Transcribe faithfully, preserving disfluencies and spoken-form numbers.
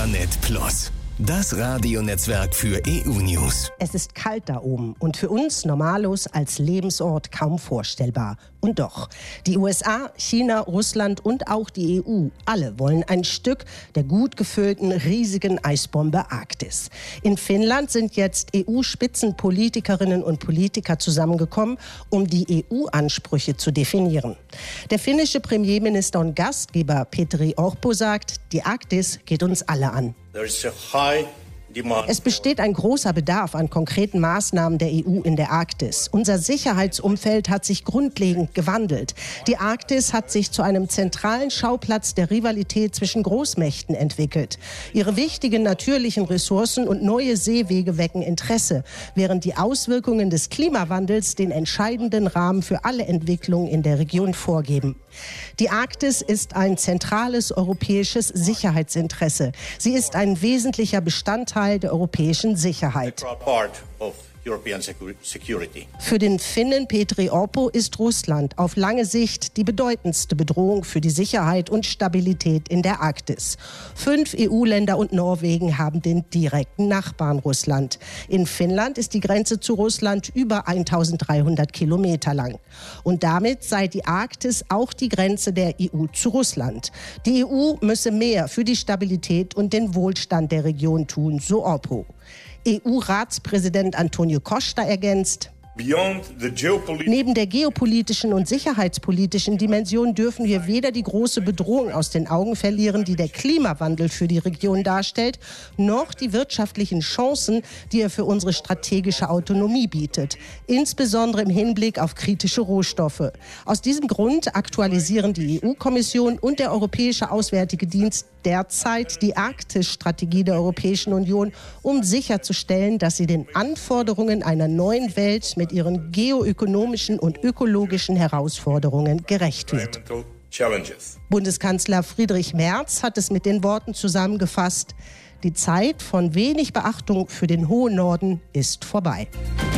Intranet Plus, das Radionetzwerk für E U-News. Es ist kalt da oben und für uns Normalos als Lebensort kaum vorstellbar. Und doch, die U S A, China, Russland und auch die E U, alle wollen ein Stück der gut gefüllten, riesigen Eisbombe Arktis. In Finnland sind jetzt E U-Spitzenpolitikerinnen und Politiker zusammengekommen, um die E U-Ansprüche zu definieren. Der finnische Premierminister und Gastgeber Petteri Orpo sagt, die Arktis geht uns alle an. Es besteht ein großer Bedarf an konkreten Maßnahmen der E U in der Arktis. Unser Sicherheitsumfeld hat sich grundlegend gewandelt. Die Arktis hat sich zu einem zentralen Schauplatz der Rivalität zwischen Großmächten entwickelt. Ihre wichtigen natürlichen Ressourcen und neue Seewege wecken Interesse, während die Auswirkungen des Klimawandels den entscheidenden Rahmen für alle Entwicklungen in der Region vorgeben. Die Arktis ist ein zentrales europäisches Sicherheitsinteresse. Sie ist ein wesentlicher Bestandteil der europäischen Sicherheit. Für den Finnen Petteri Orpo ist Russland auf lange Sicht die bedeutendste Bedrohung für die Sicherheit und Stabilität in der Arktis. Fünf E U-Länder und Norwegen haben den direkten Nachbarn Russland. In Finnland ist die Grenze zu Russland über eintausenddreihundert Kilometer lang. Und damit sei die Arktis auch die Grenze der E U zu Russland. Die E U müsse mehr für die Stabilität und den Wohlstand der Region tun, so Orpo. E U-Ratspräsident Antonio Costa ergänzt: Neben der geopolitischen und sicherheitspolitischen Dimension dürfen wir weder die große Bedrohung aus den Augen verlieren, die der Klimawandel für die Region darstellt, noch die wirtschaftlichen Chancen, die er für unsere strategische Autonomie bietet, insbesondere im Hinblick auf kritische Rohstoffe. Aus diesem Grund aktualisieren die E U-Kommission und der Europäische Auswärtige Dienst derzeit die Arktis-Strategie der Europäischen Union, um sicherzustellen, dass sie den Anforderungen einer neuen Welt mit ihren geoökonomischen und ökologischen Herausforderungen gerecht wird. Bundeskanzler Friedrich Merz hat es mit den Worten zusammengefasst: Die Zeit von wenig Beachtung für den hohen Norden ist vorbei.